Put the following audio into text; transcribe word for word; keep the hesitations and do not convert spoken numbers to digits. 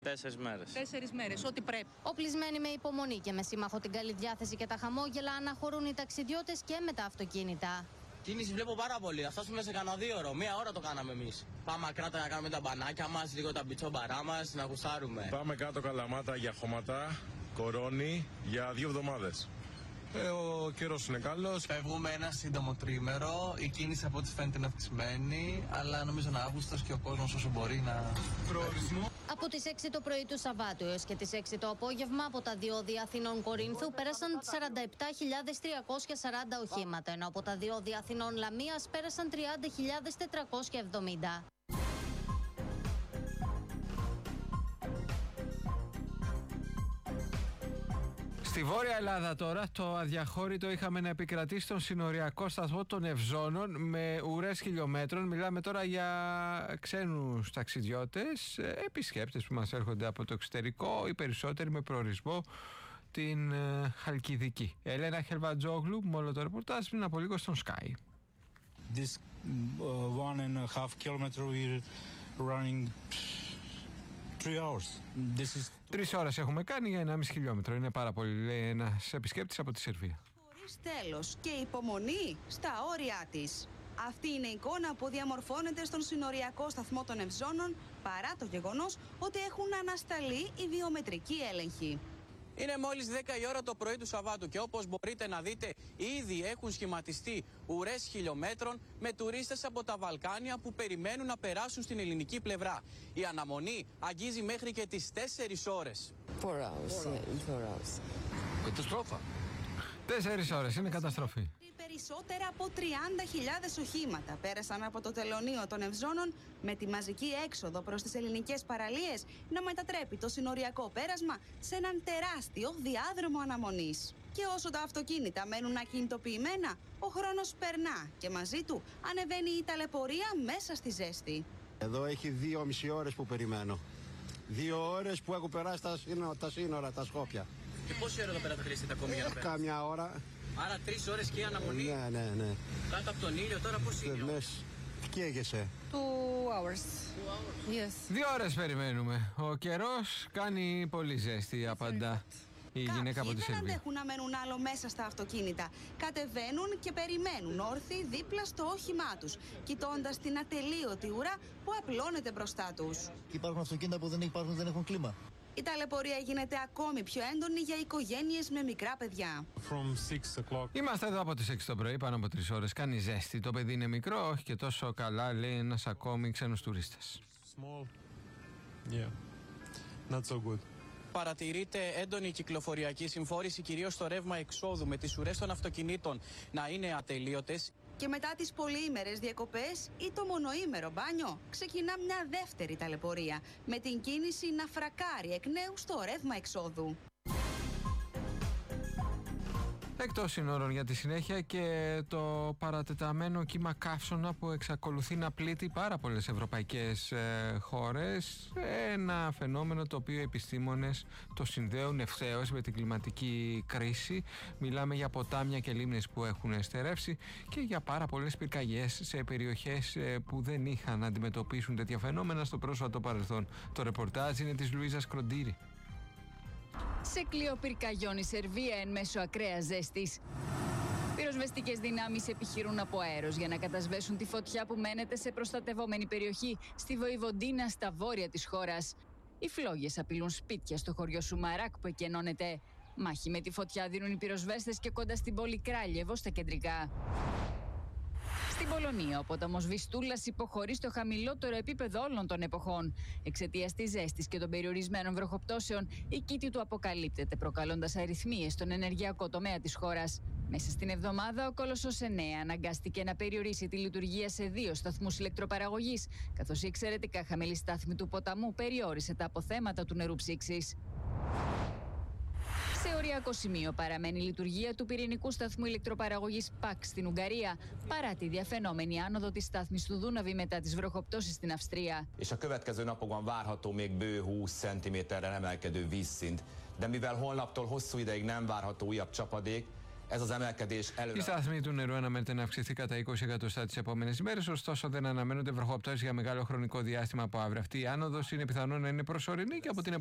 Τέσσερις μέρες. Τέσσερις μέρες, ό,τι πρέπει. Οπλισμένοι με υπομονή και με σύμμαχο την καλή διάθεση και τα χαμόγελα, αναχωρούν οι ταξιδιώτες και με τα αυτοκίνητα. Κίνηση βλέπω πάρα πολύ. Θα φτάσουμε σε κανένα δύο ώρο. Μία ώρα το κάναμε εμείς. Πάμε ακράτα να κάνουμε τα μπανάκια μας, λίγο τα πιτσόμπαρά μας, να γουστάρουμε. Πάμε κάτω Καλαμάτα για χώματα, Κορώνη για δύο εβδομάδες. Ε, ο καιρός είναι καλός. Φεύγουμε ένα σύντομο τρίμερο. Η κίνηση από ό,τι φαίνεται είναι αυξημένη, αλλά νομίζω είναι Αύγουστος και ο κόσμος όσο μπορεί να. Προορισμό. Από τις έξι το πρωί του Σαββάτου έως και τις έξι το απόγευμα από τα διόδια Αθηνών Κορίνθου πέρασαν σαράντα επτά χιλιάδες τριακόσια σαράντα οχήματα, ενώ από τα διόδια Αθηνών Λαμίας πέρασαν τριάντα χιλιάδες τετρακόσια εβδομήντα. Στη Βόρεια Ελλάδα τώρα, το αδιαχώρητο είχαμε να επικρατήσει στον συνοριακό σταθμό των Ευζώνων με ουρές χιλιόμετρων. Μιλάμε τώρα για ξένους ταξιδιώτες, επισκέπτες που μας έρχονται από το εξωτερικό, οι περισσότεροι με προορισμό την ε, Χαλκιδική. Ελένα Χελβατζόγλου, με όλο το ρεπορτάζ, πριν από λίγο στον Sky. This uh, one and a half kilometer we're running three hours. This is... Τρεις ώρες έχουμε κάνει για ενάμιση χιλιόμετρο. Είναι πάρα πολύ, λέει ένας επισκέπτης από τη Σερβία. Χωρίς τέλος και υπομονή στα όρια της. Αυτή είναι η εικόνα που διαμορφώνεται στον συνοριακό σταθμό των Ευζώνων, παρά το γεγονός ότι έχουν ανασταλεί οι βιομετρικοί έλεγχοι. Είναι μόλις δέκα η ώρα το πρωί του Σαββάτου και όπως μπορείτε να δείτε, ήδη έχουν σχηματιστεί ουρές χιλιόμετρων με τουρίστες από τα Βαλκάνια που περιμένουν να περάσουν στην ελληνική πλευρά. Η αναμονή αγγίζει μέχρι και τις τέσσερις ώρες. Καταστρόφα. Τέσσερις ώρες, είναι καταστροφή. Περισσότερα από τριάντα χιλιάδες οχήματα πέρασαν από το τελωνείο των Ευζώνων με τη μαζική έξοδο προς τις ελληνικές παραλίες να μετατρέπει το συνοριακό πέρασμα σε έναν τεράστιο διάδρομο αναμονής. Και όσο τα αυτοκίνητα μένουν ακινητοποιημένα, ο χρόνος περνά και μαζί του ανεβαίνει η ταλαιπωρία μέσα στη ζέστη. Εδώ έχει δύο μισή ώρες που περιμένω. Δύο ώρες που έχω περάσει τα σύνορα, τα, σύνορα, τα Σκόπια. Και πόση ώρα εδώ πέρα θα χρειαστείτε ακόμη για να περάσετε? Κάμια ώρα. Άρα τρεις ώρες και η αναμονή. Ναι, ναι, ναι. Κάτω από τον ήλιο τώρα πώς είναι? Λες, καίγεσαι. Two hours. Yes. Δύο ώρες περιμένουμε. Ο καιρός κάνει πολύ ζέστη, απαντά η γυναίκα από τη δεν Σερβία. αντέχουν να μένουν άλλο μέσα στα αυτοκίνητα. Κατεβαίνουν και περιμένουν όρθιοι δίπλα στο όχημά τους, κοιτώντας την ατελείωτη ουρά που απλώνεται μπροστά τους. Υπάρχουν αυτοκίνητα που δεν υπάρχουν, δεν έχουν κλίμα. Η ταλαιπωρία γίνεται ακόμη πιο έντονη για οικογένειες με μικρά παιδιά. Είμαστε εδώ από τις έξι το πρωί, πάνω από τρεις ώρες. Κάνει ζέστη. Το παιδί είναι μικρό, όχι και τόσο καλά, λέει ένας ακόμη ξένος τουρίστας. Yeah. Not so good. Παρατηρείται έντονη κυκλοφοριακή συμφόρηση, κυρίως στο ρεύμα εξόδου, με τις ουρές των αυτοκινήτων να είναι ατελείωτες. Και μετά τις πολυήμερες διακοπές ή το μονοήμερο μπάνιο, ξεκινά μια δεύτερη ταλαιπωρία, με την κίνηση να φρακάρει εκ νέου στο ρεύμα εξόδου. Εκτός συνόρων για τη συνέχεια και το παρατεταμένο κύμα καύσωνα που εξακολουθεί να πλήττει πάρα πολλές ευρωπαϊκές ε, χώρες. Ένα φαινόμενο το οποίο οι επιστήμονες το συνδέουν ευθέως με την κλιματική κρίση. Μιλάμε για ποτάμια και λίμνες που έχουν στερεύσει και για πάρα πολλές πυρκαγιές σε περιοχές ε, που δεν είχαν να αντιμετωπίσουν τέτοια φαινόμενα στο πρόσφατο παρελθόν. Το ρεπορτάζ είναι της Λουίζας Κροντήρη. Σε κλειό πυρκαγιών η Σερβία εν μέσω ακραίας ζέστης. Πυροσβεστικές δυνάμεις επιχειρούν από αέρος για να κατασβέσουν τη φωτιά που μένεται σε προστατευόμενη περιοχή στη Βοηβοντίνα στα βόρεια της χώρας. Οι φλόγες απειλούν σπίτια στο χωριό Σουμαράκ που εκενώνεται. Μάχη με τη φωτιά δίνουν οι πυροσβέστες και κοντά στην πόλη Κράλιεβο στα κεντρικά. Στην Πολωνία, ο ποταμός Βιστούλας υποχωρεί στο χαμηλότερο επίπεδο όλων των εποχών. Εξαιτίας της ζέστης και των περιορισμένων βροχοπτώσεων, η κήτη του αποκαλύπτεται, προκαλώντας αρρυθμίες στον ενεργειακό τομέα της χώρας. Μέσα στην εβδομάδα, ο Κόλοσσος εννέα αναγκάστηκε να περιορίσει τη λειτουργία σε δύο σταθμούς ηλεκτροπαραγωγής, καθώς η εξαιρετικά χαμηλή στάθμη του ποταμού περιόρισε τα αποθέματα του νερού ψήξης. Σε οριακό σημείο παραμένει η λειτουργία του πυρηνικού σταθμού ηλεκτροπαραγωγής ΠΑΚ στην Ουγγαρία, παρά τη διαφαινόμενη άνοδο της στάθμης του Δούναβη μετά τις βροχοπτώσεις στην Αυστρία. És a következő napokban várható még bő húsz centiméterre emelkedő vízszint, de mivel holnaptól hosszú ideig nem várható újabb csapadék, ez az emelkedés előre. Η στάθμη του νερού αναμένεται να αυξηθεί κατά είκοσι εκατοστά τις επόμενες ημέρες, ωστόσο δεν αναμένονται βροχοπτώσεις για μεγάλο χρονικό διάστημα από αύριο. Αυτή η άνοδος είναι πιθανό να είναι προσωρινή και από την